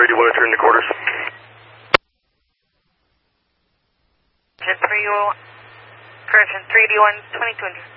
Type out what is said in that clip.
do you want to turn the quarters? Jet 3, correction, 381, 2020.